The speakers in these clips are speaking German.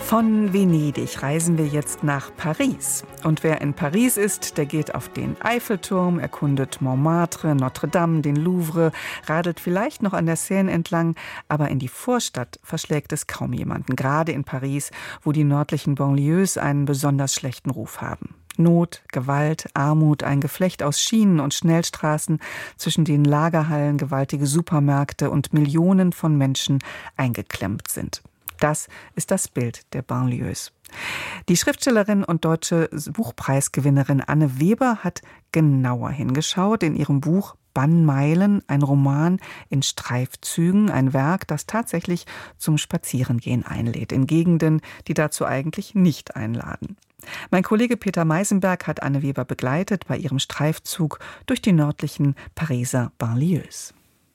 Von Venedig reisen wir jetzt nach Paris. Und wer in Paris ist, der geht auf den Eiffelturm, erkundet Montmartre, Notre Dame, den Louvre, radelt vielleicht noch an der Seine entlang, aber in die Vorstadt verschlägt es kaum jemanden, gerade in Paris, wo die nördlichen Banlieues einen besonders schlechten Ruf haben. Not, Gewalt, Armut, ein Geflecht aus Schienen und Schnellstraßen, zwischen denen Lagerhallen, gewaltige Supermärkte und Millionen von Menschen eingeklemmt sind. Das ist das Bild der Banlieues. Die Schriftstellerin und deutsche Buchpreisgewinnerin Anne Weber hat genauer hingeschaut in ihrem Buch Bannmeilen, ein Roman in Streifzügen, ein Werk, das tatsächlich zum Spazierengehen einlädt, in Gegenden, die dazu eigentlich nicht einladen. Mein Kollege Peter Meisenberg hat Anne Weber begleitet bei ihrem Streifzug durch die nördlichen Pariser Banlieues.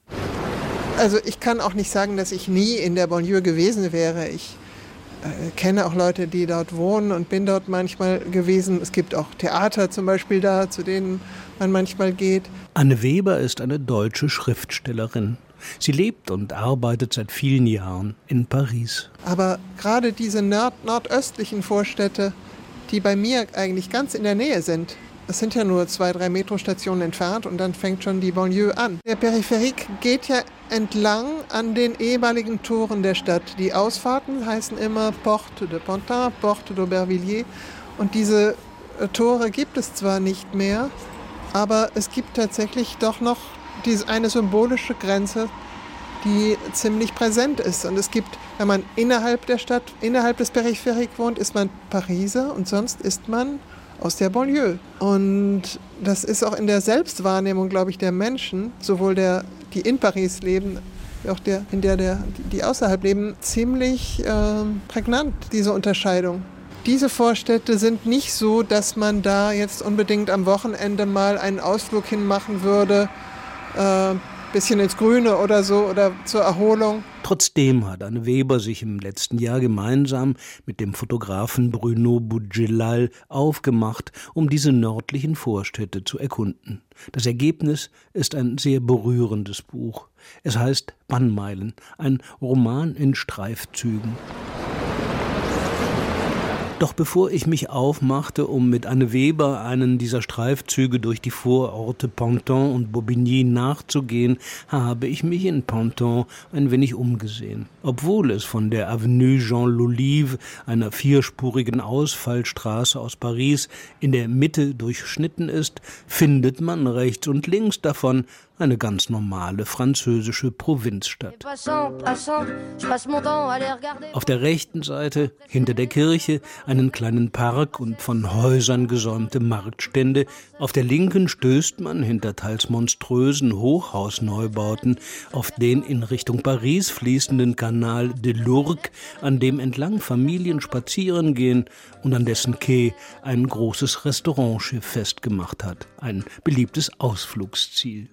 Also ich kann auch nicht sagen, dass ich nie in der Banlieue gewesen wäre. Ich kenne auch Leute, die dort wohnen und bin dort manchmal gewesen. Es gibt auch Theater zum Beispiel da, zu denen man manchmal geht. Anne Weber ist eine deutsche Schriftstellerin. Sie lebt und arbeitet seit vielen Jahren in Paris. Aber gerade diese nordöstlichen Vorstädte, die bei mir eigentlich ganz in der Nähe sind, es sind ja nur 2-3 Metrostationen entfernt und dann fängt schon die Banlieue an. Der Peripherik geht ja entlang an den ehemaligen Toren der Stadt. Die Ausfahrten heißen immer Porte de Pantin, Porte d'Aubervilliers. Und diese Tore gibt es zwar nicht mehr, aber es gibt tatsächlich doch noch diese eine symbolische Grenze, die ziemlich präsent ist. Und es gibt, wenn man innerhalb der Stadt, innerhalb des Peripherik wohnt, ist man Pariser und sonst ist man aus der Banlieue. Und das ist auch in der Selbstwahrnehmung, glaube ich, der Menschen, sowohl die in Paris leben, wie auch die außerhalb leben, ziemlich prägnant, diese Unterscheidung. Diese Vorstädte sind nicht so, dass man da jetzt unbedingt am Wochenende mal einen Ausflug hinmachen würde, bisschen ins Grüne oder so oder zur Erholung. Trotzdem hat Anne Weber sich im letzten Jahr gemeinsam mit dem Fotografen Bruno Boudjelal aufgemacht, um diese nördlichen Vorstädte zu erkunden. Das Ergebnis ist ein sehr berührendes Buch. Es heißt Bannmeilen, ein Roman in Streifzügen. Doch bevor ich mich aufmachte, um mit Anne Weber einen dieser Streifzüge durch die Vororte Pantin und Bobigny nachzugehen, habe ich mich in Pantin ein wenig umgesehen. Obwohl es von der Avenue Jean l'Olive, einer 4-spurigen Ausfallstraße aus Paris, in der Mitte durchschnitten ist, findet man rechts und links davon eine ganz normale französische Provinzstadt. Auf der rechten Seite, hinter der Kirche, einen kleinen Park und von Häusern gesäumte Marktstände. Auf der linken stößt man hinter teils monströsen Hochhausneubauten auf den in Richtung Paris fließenden Canal de l'Ourcq, an dem entlang Familien spazieren gehen und an dessen Quai ein großes Restaurantschiff festgemacht hat. Ein beliebtes Ausflugsziel.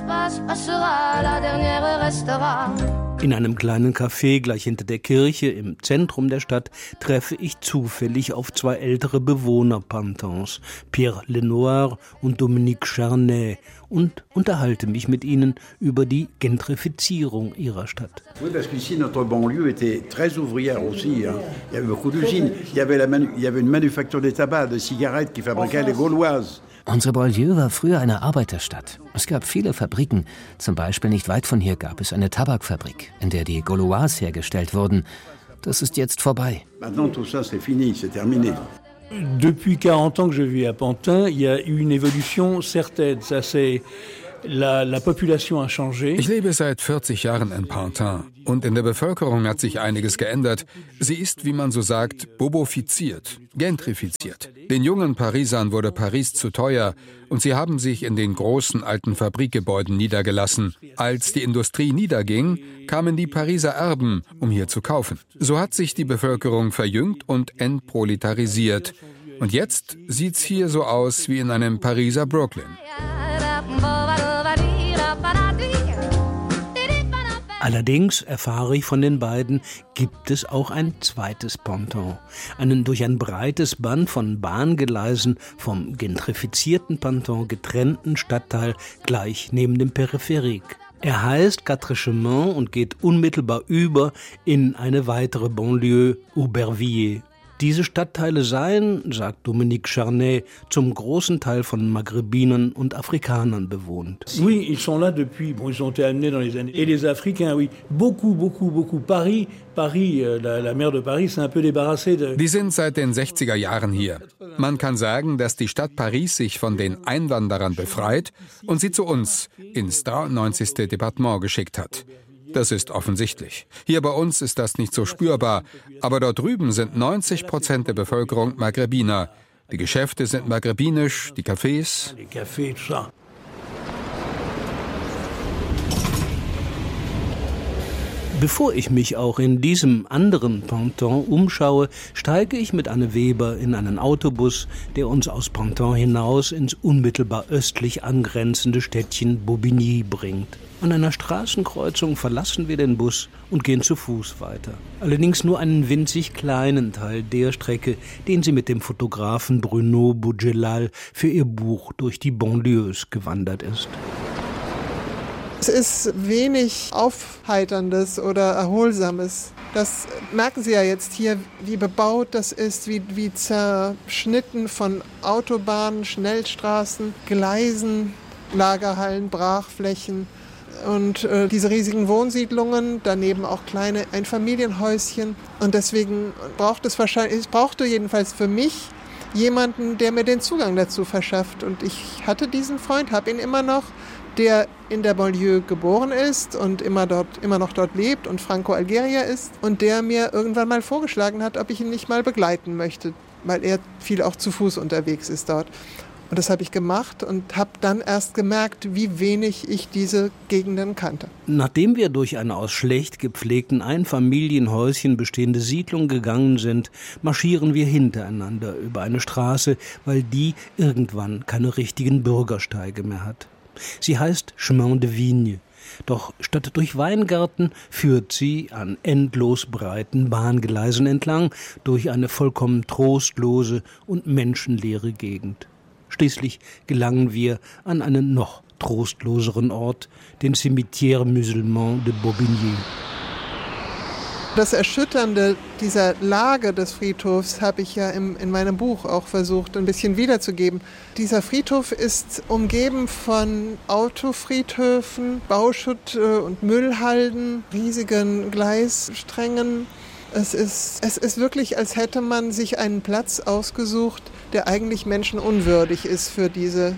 In einem kleinen Café gleich hinter der Kirche im Zentrum der Stadt treffe ich zufällig auf 2 ältere Bewohner Pantins, Pierre Lenoir und Dominique Charnay, und unterhalte mich mit ihnen über die Gentrifizierung ihrer Stadt. Oui, parce qu'ici notre banlieue était très ouvrière aussi. Il y avait beaucoup d'usines. Il y avait une manufacture de tabac, de cigarettes qui fabriquaient les Gauloises. Unsere Banlieue war früher eine Arbeiterstadt. Es gab viele Fabriken. Zum Beispiel nicht weit von hier gab es eine Tabakfabrik, in der die Gauloises hergestellt wurden. Das ist jetzt vorbei. Maintenant tout ça c'est fini, c'est terminé. Depuis 40 ans que je vis à Pantin, il y a eu une évolution certaine. Ça c'est La population a changé. Ich lebe seit 40 Jahren in Pantin und in der Bevölkerung hat sich einiges geändert. Sie ist, wie man so sagt, bobofiziert, gentrifiziert. Den jungen Parisern wurde Paris zu teuer und sie haben sich in den großen alten Fabrikgebäuden niedergelassen. Als die Industrie niederging, kamen die Pariser Erben, um hier zu kaufen. So hat sich die Bevölkerung verjüngt und entproletarisiert. Und jetzt sieht's hier so aus wie in einem Pariser Brooklyn. Allerdings, erfahre ich von den beiden, gibt es auch ein zweites Pantin. Einen durch ein breites Band von Bahngeleisen vom gentrifizierten Pantin getrennten Stadtteil gleich neben dem Peripherik. Er heißt Quatre Chemins und geht unmittelbar über in eine weitere Banlieue, Aubervilliers. Diese Stadtteile seien, sagt Dominique Charnay, zum großen Teil von Maghrebinern und Afrikanern bewohnt. Oui, ils sont là depuis, ils ont été amenés dans les années. Et les Africains, oui, beaucoup. Paris, la maire de Paris s'est un peu débarrassée de... Die sind seit den 60er Jahren hier. Man kann sagen, dass die Stadt Paris sich von den Einwanderern befreit und sie zu uns ins 93. Departement geschickt hat. Das ist offensichtlich. Hier bei uns ist das nicht so spürbar, aber dort drüben sind 90% der Bevölkerung Maghrebiner. Die Geschäfte sind maghrebinisch, die Cafés. Bevor ich mich auch in diesem anderen Ponton umschaue, steige ich mit Anne Weber in einen Autobus, der uns aus Ponton hinaus ins unmittelbar östlich angrenzende Städtchen Bobigny bringt. An einer Straßenkreuzung verlassen wir den Bus und gehen zu Fuß weiter. Allerdings nur einen winzig kleinen Teil der Strecke, den sie mit dem Fotografen Bruno Bougellal für ihr Buch Durch die Banlieues gewandert ist. Es ist wenig Aufheiterndes oder Erholsames. Das merken Sie ja jetzt hier, wie bebaut das ist, wie zerschnitten von Autobahnen, Schnellstraßen, Gleisen, Lagerhallen, Brachflächen und diese riesigen Wohnsiedlungen, daneben auch kleine Einfamilienhäuschen. Und deswegen brauchte jedenfalls für mich jemanden, der mir den Zugang dazu verschafft. Und ich hatte diesen Freund, habe ihn immer noch, der in der Banlieue geboren ist und immer noch dort lebt und Franco-Algerier ist und der mir irgendwann mal vorgeschlagen hat, ob ich ihn nicht mal begleiten möchte, weil er viel auch zu Fuß unterwegs ist dort. Und das habe ich gemacht und habe dann erst gemerkt, wie wenig ich diese Gegenden kannte. Nachdem wir durch eine aus schlecht gepflegten Einfamilienhäuschen bestehende Siedlung gegangen sind, marschieren wir hintereinander über eine Straße, weil die irgendwann keine richtigen Bürgersteige mehr hat. Sie heißt Chemin de Vigne, doch statt durch Weingärten führt sie an endlos breiten Bahngleisen entlang durch eine vollkommen trostlose und menschenleere Gegend. Schließlich gelangen wir an einen noch trostloseren Ort, den Cimetière Musulman de Bobigny. Das Erschütternde dieser Lage des Friedhofs habe ich ja in meinem Buch auch versucht, ein bisschen wiederzugeben. Dieser Friedhof ist umgeben von Autofriedhöfen, Bauschutt- und Müllhalden, riesigen Gleissträngen. Es ist wirklich, als hätte man sich einen Platz ausgesucht, der eigentlich menschenunwürdig ist für diese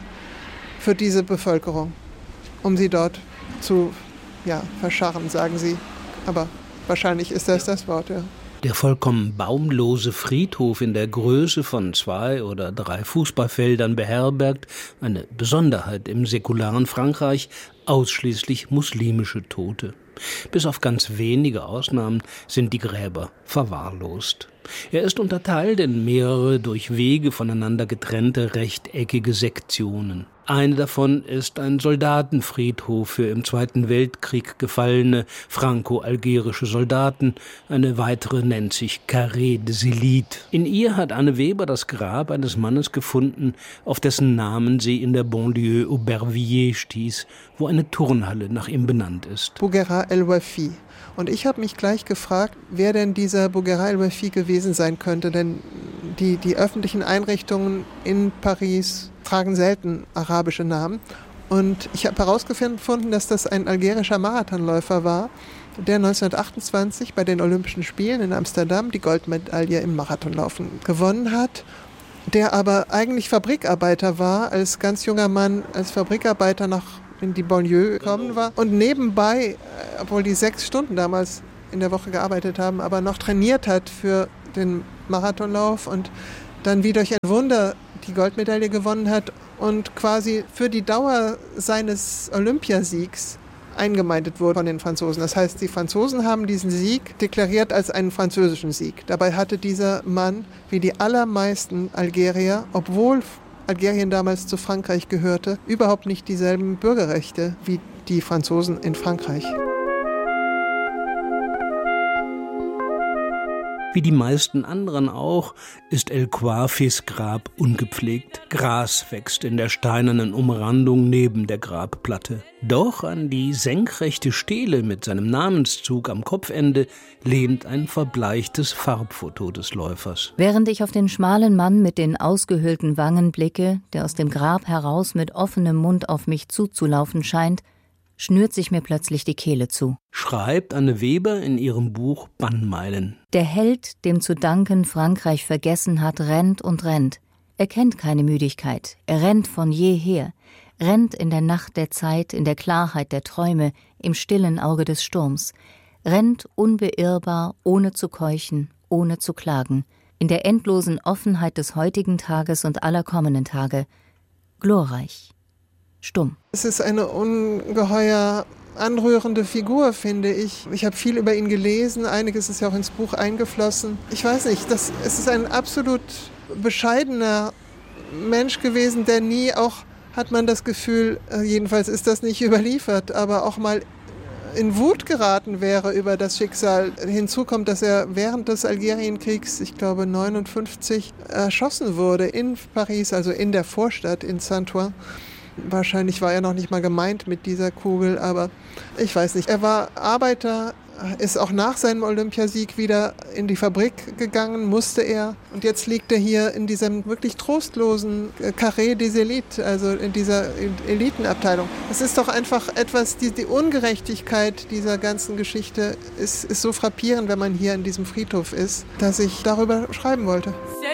Bevölkerung, um sie dort zu verscharren, sagen sie. Aber wahrscheinlich ist das Wort, ja. Der vollkommen baumlose Friedhof in der Größe von 2 oder 3 Fußballfeldern beherbergt, eine Besonderheit im säkularen Frankreich, ausschließlich muslimische Tote. Bis auf ganz wenige Ausnahmen sind die Gräber verwahrlost. Er ist unterteilt in mehrere durch Wege voneinander getrennte rechteckige Sektionen. Eine davon ist ein Soldatenfriedhof für im Zweiten Weltkrieg gefallene franco-algerische Soldaten. Eine weitere nennt sich Carré des Élites. In ihr hat Anne Weber das Grab eines Mannes gefunden, auf dessen Namen sie in der Banlieue Aubervilliers stieß, wo eine Turnhalle nach ihm benannt ist. Bouguerat el-Wafi. Und ich habe mich gleich gefragt, wer denn dieser Bouguerat el-Wafi gewesen sein könnte, denn die öffentlichen Einrichtungen in Paris tragen selten arabische Namen. Und ich habe herausgefunden, dass das ein algerischer Marathonläufer war, der 1928 bei den Olympischen Spielen in Amsterdam die Goldmedaille im Marathonlaufen gewonnen hat, der aber eigentlich Fabrikarbeiter war, als ganz junger Mann als Fabrikarbeiter in die Banlieue gekommen war und nebenbei, obwohl die 6 Stunden damals in der Woche gearbeitet haben, aber noch trainiert hat für den Marathonlauf und dann wie durch ein Wunder die Goldmedaille gewonnen hat und quasi für die Dauer seines Olympiasiegs eingemeindet wurde von den Franzosen. Das heißt, die Franzosen haben diesen Sieg deklariert als einen französischen Sieg. Dabei hatte dieser Mann, wie die allermeisten Algerier, obwohl Algerien damals zu Frankreich gehörte, überhaupt nicht dieselben Bürgerrechte wie die Franzosen in Frankreich. Wie die meisten anderen auch, ist El Coafis Grab ungepflegt. Gras wächst in der steinernen Umrandung neben der Grabplatte. Doch an die senkrechte Stele mit seinem Namenszug am Kopfende lehnt ein verbleichtes Farbfoto des Läufers. Während ich auf den schmalen Mann mit den ausgehöhlten Wangen blicke, der aus dem Grab heraus mit offenem Mund auf mich zuzulaufen scheint, schnürt sich mir plötzlich die Kehle zu. Schreibt Anne Weber in ihrem Buch Bannmeilen. Der Held, dem zu danken Frankreich vergessen hat, rennt und rennt. Er kennt keine Müdigkeit, er rennt von jeher, rennt in der Nacht der Zeit, in der Klarheit der Träume, im stillen Auge des Sturms, rennt unbeirrbar, ohne zu keuchen, ohne zu klagen, in der endlosen Offenheit des heutigen Tages und aller kommenden Tage, glorreich. Stumm. Es ist eine ungeheuer anrührende Figur, finde ich. Ich habe viel über ihn gelesen, einiges ist ja auch ins Buch eingeflossen. Ich weiß nicht, es ist ein absolut bescheidener Mensch gewesen, der nie auch, hat man das Gefühl, jedenfalls ist das nicht überliefert, aber auch mal in Wut geraten wäre über das Schicksal. Hinzu kommt, dass er während des Algerienkriegs, ich glaube 1959, erschossen wurde in Paris, also in der Vorstadt in Saint-Ouen. Wahrscheinlich war er noch nicht mal gemeint mit dieser Kugel, aber ich weiß nicht. Er war Arbeiter, ist auch nach seinem Olympiasieg wieder in die Fabrik gegangen, musste er. Und jetzt liegt er hier in diesem wirklich trostlosen Carré des Élites, also in dieser Elitenabteilung. Es ist doch einfach etwas, die Ungerechtigkeit dieser ganzen Geschichte ist so frappierend, wenn man hier in diesem Friedhof ist, dass ich darüber schreiben wollte.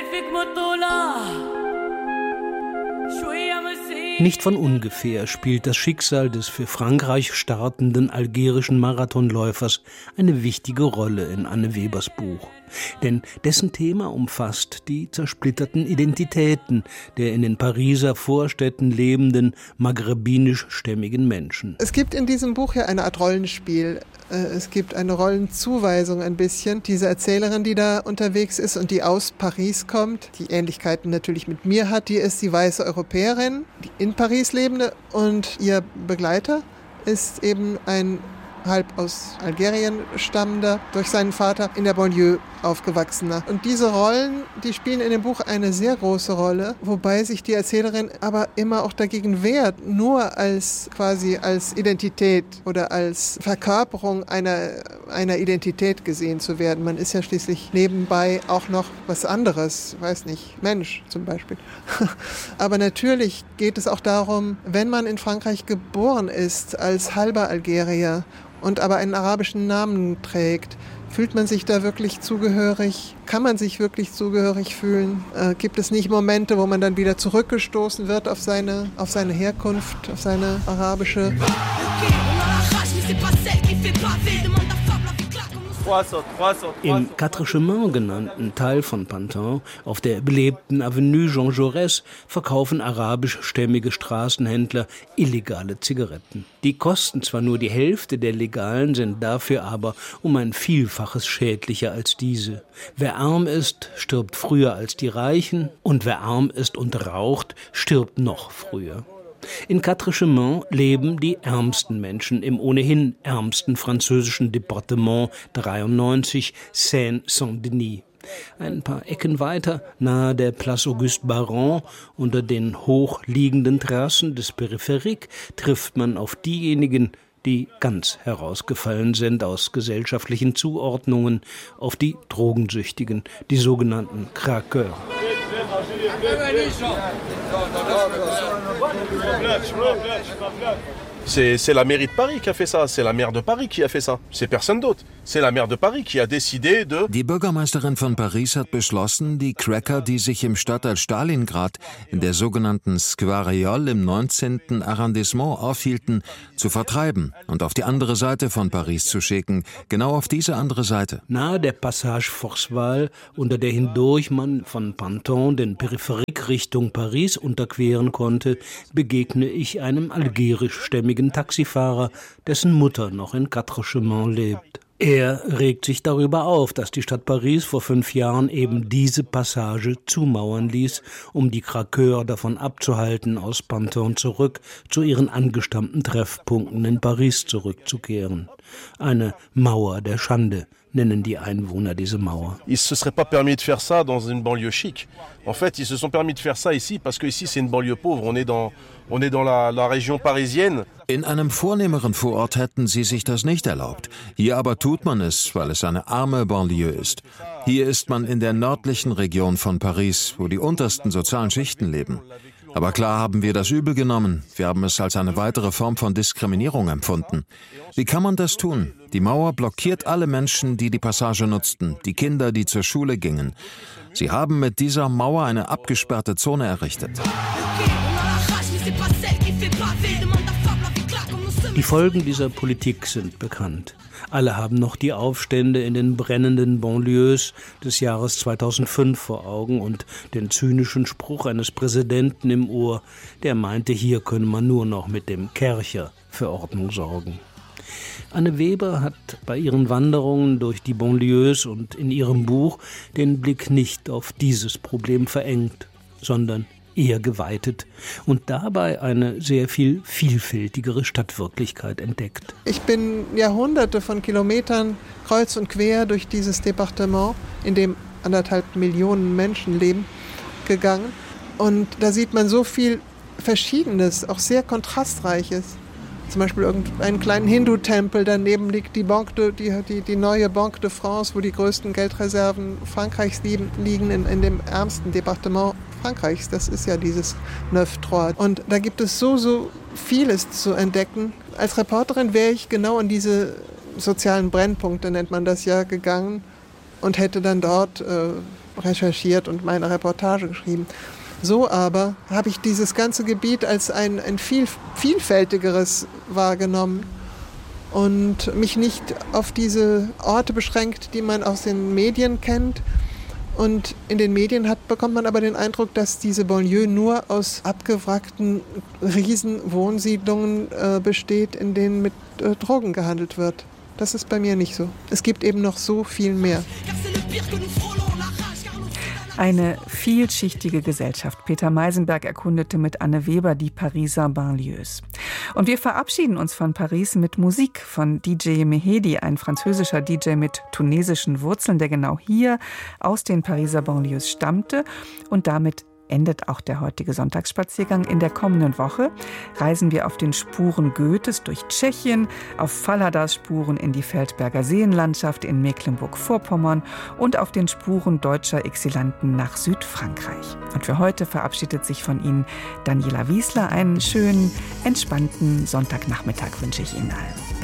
Nicht von ungefähr spielt das Schicksal des für Frankreich startenden algerischen Marathonläufers eine wichtige Rolle in Anne Webers Buch. Denn dessen Thema umfasst die zersplitterten Identitäten der in den Pariser Vorstädten lebenden maghrebinisch-stämmigen Menschen. Es gibt in diesem Buch ja eine Art Rollenspiel. Es gibt eine Rollenzuweisung ein bisschen. Diese Erzählerin, die da unterwegs ist und die aus Paris kommt, die Ähnlichkeiten natürlich mit mir hat, die ist die weiße Europäerin, die in Paris lebende, und ihr Begleiter ist eben ein halb aus Algerien stammender, durch seinen Vater in der Banlieue aufgewachsener. Und diese Rollen, die spielen in dem Buch eine sehr große Rolle, wobei sich die Erzählerin aber immer auch dagegen wehrt, nur als Identität oder als Verkörperung einer Identität gesehen zu werden. Man ist ja schließlich nebenbei auch noch was anderes, weiß nicht, Mensch zum Beispiel. Aber natürlich geht es auch darum, wenn man in Frankreich geboren ist als halber Algerier und aber einen arabischen Namen trägt, fühlt man sich da wirklich zugehörig? Kann man sich wirklich zugehörig fühlen? Gibt es nicht Momente, wo man dann wieder zurückgestoßen wird auf seine Herkunft, auf seine arabische? Im Quatre Chemins genannten Teil von Pantin, auf der belebten Avenue Jean Jaurès, verkaufen arabischstämmige Straßenhändler illegale Zigaretten. Die kosten zwar nur die Hälfte der legalen, sind dafür aber um ein Vielfaches schädlicher als diese. Wer arm ist, stirbt früher als die Reichen, und wer arm ist und raucht, stirbt noch früher. In Quatre Chemins leben die ärmsten Menschen im ohnehin ärmsten französischen Departement 93, Seine-Saint-Denis. Ein paar Ecken weiter, nahe der Place Auguste Baron, unter den hochliegenden Terrassen des Periphérique, trifft man auf diejenigen, die ganz herausgefallen sind aus gesellschaftlichen Zuordnungen, auf die Drogensüchtigen, die sogenannten Craqueurs. C'est la mairie de Paris qui a fait ça, c'est la maire de Paris qui a fait ça, c'est personne d'autre. C'est la maire de Paris qui a décidé de... Die Bürgermeisterin von Paris hat beschlossen, die Cracker, die sich im Stadtteil Stalingrad in der sogenannten Squariole im 19. Arrondissement aufhielten, zu vertreiben und auf die andere Seite von Paris zu schicken, genau auf diese andere Seite. Nahe der Passage Forceval, unter der hindurch man von Pantin den Periphérique Richtung Paris unterqueren konnte, begegne ich einem algerischstämmigen Taxifahrer, dessen Mutter noch in Quatre Chemins lebt. Er regt sich darüber auf, dass die Stadt Paris vor 5 Jahren eben diese Passage zumauern ließ, um die Craqueurs davon abzuhalten, aus Pantin zurück zu ihren angestammten Treffpunkten in Paris zurückzukehren. Eine Mauer der Schande, nennen die Einwohner diese Mauer. Ils se seraient pas permis de faire ça dans une banlieue chic. En fait, ils se sont permis de faire ça ici parce que ici c'est une banlieue pauvre. On est dans la région parisienne. In einem vornehmeren Vorort hätten sie sich das nicht erlaubt. Hier aber tut man es, weil es eine arme Banlieue ist. Hier ist man in der nördlichen Region von Paris, wo die untersten sozialen Schichten leben. Aber klar haben wir das übel genommen. Wir haben es als eine weitere Form von Diskriminierung empfunden. Wie kann man das tun? Die Mauer blockiert alle Menschen, die die Passage nutzten, die Kinder, die zur Schule gingen. Sie haben mit dieser Mauer eine abgesperrte Zone errichtet. Die Folgen dieser Politik sind bekannt. Alle haben noch die Aufstände in den brennenden Banlieues des Jahres 2005 vor Augen und den zynischen Spruch eines Präsidenten im Ohr, der meinte, hier könne man nur noch mit dem Kercher für Ordnung sorgen. Anne Weber hat bei ihren Wanderungen durch die Banlieues und in ihrem Buch den Blick nicht auf dieses Problem verengt, sondern eher geweitet und dabei eine sehr viel vielfältigere Stadtwirklichkeit entdeckt. Ich bin Jahrhunderte von Kilometern kreuz und quer durch dieses Departement, in dem 1,5 Millionen Menschen leben, gegangen. Und da sieht man so viel Verschiedenes, auch sehr Kontrastreiches. Zum Beispiel irgendeinen kleinen Hindu-Tempel, daneben liegt die neue Banque de France, wo die größten Geldreserven Frankreichs liegen in dem ärmsten Departement Frankreichs. Das ist ja dieses Neuf-Trois. Und da gibt es so vieles zu entdecken. Als Reporterin wäre ich genau an diese sozialen Brennpunkte, nennt man das ja, gegangen und hätte dann dort recherchiert und meine Reportage geschrieben. So aber habe ich dieses ganze Gebiet als ein viel vielfältigeres wahrgenommen und mich nicht auf diese Orte beschränkt, die man aus den Medien kennt. Und in den Medien bekommt man aber den Eindruck, dass diese Banlieue nur aus abgewrackten Riesenwohnsiedlungen besteht, in denen mit Drogen gehandelt wird. Das ist bei mir nicht so. Es gibt eben noch so viel mehr. Eine vielschichtige Gesellschaft. Peter Meisenberg erkundete mit Anne Weber die Pariser Banlieues. Und wir verabschieden uns von Paris mit Musik von DJ Mehedi, ein französischer DJ mit tunesischen Wurzeln, der genau hier aus den Pariser Banlieues stammte. Und damit endet auch der heutige Sonntagsspaziergang. In der kommenden Woche reisen wir auf den Spuren Goethes durch Tschechien, auf Falladas Spuren in die Feldberger Seenlandschaft in Mecklenburg-Vorpommern und auf den Spuren deutscher Exilanten nach Südfrankreich. Und für heute verabschiedet sich von Ihnen Daniela Wiesler. Einen schönen, entspannten Sonntagnachmittag wünsche ich Ihnen allen.